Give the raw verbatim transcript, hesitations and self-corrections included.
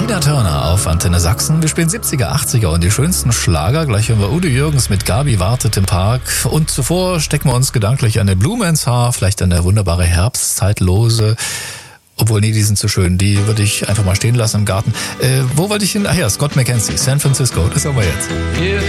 Tina Turner auf Antenne Sachsen. Wir spielen siebziger, achtziger und die schönsten Schlager. Gleich hören wir Udo Jürgens mit Gabi wartet im Park. Und zuvor stecken wir uns gedanklich an der Blume ins Haar, vielleicht an der wunderbare Herbstzeitlose. Obwohl, nee, die sind zu schön. Die würde ich einfach mal stehen lassen im Garten. Äh, wo wollte ich hin? Ach ja, Scott McKenzie, San Francisco. Das haben wir jetzt. If